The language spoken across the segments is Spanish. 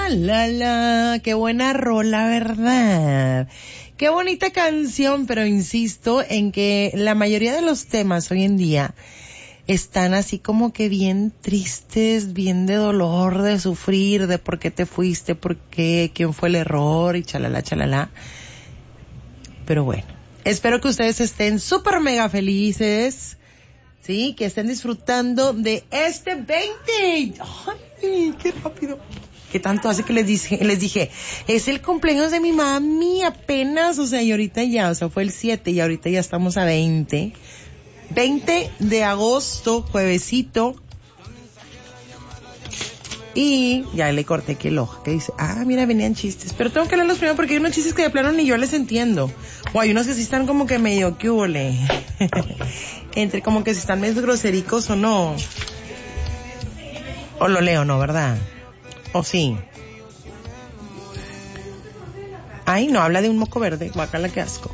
la, qué buena rola, ¿verdad? Qué bonita canción, pero insisto en que la mayoría de los temas hoy en día están así como que bien tristes, bien de dolor, de sufrir, de por qué te fuiste, por qué, quién fue el error y chalala, chalala. Pero bueno, espero que ustedes estén súper mega felices, ¿sí? Que estén disfrutando de este 20. ¡Ay, qué rápido! ¿Qué tanto hace que les dije, es el cumpleaños de mi mami apenas, o sea, y ahorita ya, o sea, fue el 7 y ahorita ya estamos a 20. 20 de agosto, juevesito. Y ya le corté aquí el ojo, que dice, mira, venían chistes. Pero tengo que leerlos primero porque hay unos chistes que de plano ni yo les entiendo. O hay unos que sí están como que medio que hubole. Entre como que si están medio grosericos o no. O lo leo, ¿no? ¿Verdad? O sí. Ay, no, habla de un moco verde. Guácala, qué asco.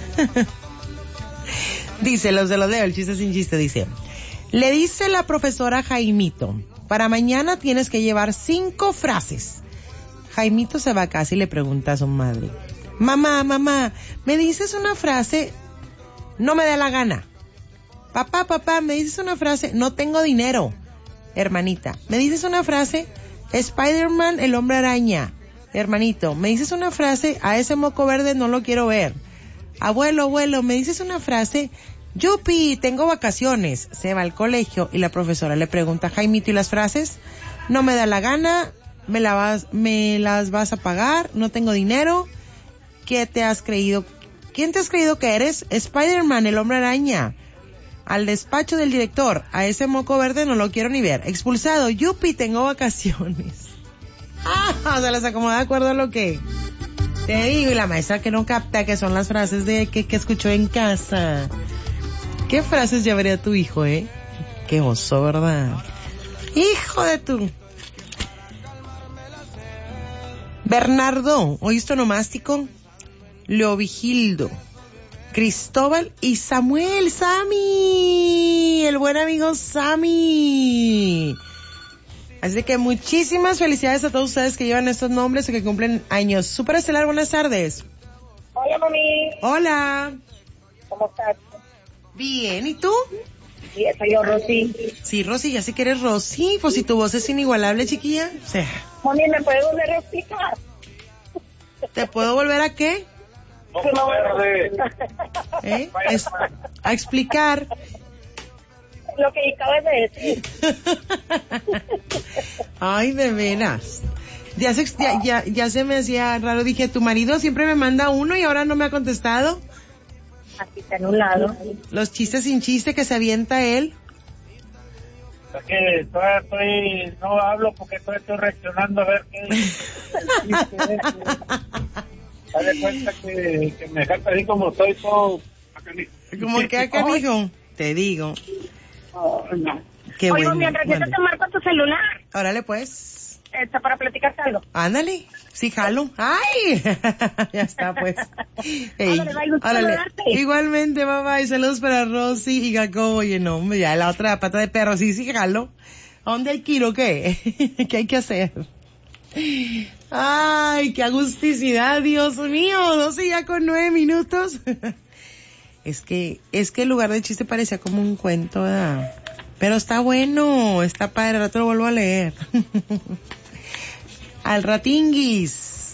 Dice, los leo, el chiste sin chiste, dice. Le dice la profesora a Jaimito, para mañana tienes que llevar 5 frases. Jaimito se va a casa y le pregunta a su madre, mamá, ¿me dices una frase? No me da la gana. Papá, ¿me dices una frase? No tengo dinero. Hermanita, ¿me dices una frase? Spider-Man, el hombre araña. Hermanito, ¿me dices una frase? A ese moco verde no lo quiero ver. Abuelo, ¿me dices una frase? Yupi, tengo vacaciones. Se va al colegio y la profesora le pregunta a Jaimito, ¿y las frases? No me da la gana, me las vas a pagar, no tengo dinero. ¿Qué te has creído? ¿Quién te has creído que eres? Spider-Man, el hombre araña. Al despacho del director, a ese moco verde no lo quiero ni ver. Expulsado, yupi, tengo vacaciones. Se las acomoda de acuerdo a lo que te digo, y la maestra que no capta que son las frases de que escuchó en casa. ¿Qué frases llevaría tu hijo, Qué oso, ¿verdad? Hijo de tu... Bernardo, ¿oíste nomástico? Leovigildo, Cristóbal y Samuel, Sammy, el buen amigo Sammy. Así que muchísimas felicidades a todos ustedes que llevan estos nombres y que cumplen años. Super Estelar, buenas tardes. Hola, mami. Hola. ¿Cómo estás? Bien, ¿y tú? Sí, soy yo, Rosy. Sí, Rosy, ya sé que eres Rosy, pues si tu voz es inigualable, chiquilla. O sea, Mami, ¿me puedes volver a explicar? ¿te puedo volver a qué? A explicar. Lo que acabas de decir. Ay, de veras. Ya se me hacía raro. Dije, tu marido siempre me manda uno y ahora no me ha contestado. Aquí está en un lado. Los chistes sin chiste que se avienta él. Es que todavía no hablo porque estoy reaccionando a ver qué dale cuenta que me dejaste así como estoy todo acanijo. ¿Cómo que acanijo? Te digo. Oh, no. Qué Oye, bueno. mientras yo te marco tu celular. Órale, pues. Está para platicarte algo. Ándale. Sí, jalo. ¡Ay! Ya está, pues. Ey, órale. Igualmente, mamá. Y saludos para Rosy y Jacobo. Oye, no, hombre, ya la otra pata de perro. Sí, jalo. ¿A dónde hay kilo? ¿Qué? ¿Qué hay que hacer? Ay, qué agusticidad, Dios mío. 12 ya con 9 minutos. Es que el lugar de chiste parecía como un cuento, ¿verdad? Pero está bueno, está padre, al rato lo vuelvo a leer. Al ratinguis.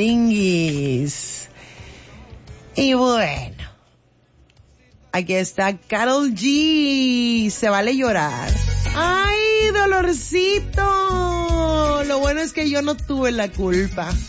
Y bueno, aquí está Karol G. Se vale llorar. ¡Ay, dolorcito! Lo bueno es que yo no tuve la culpa.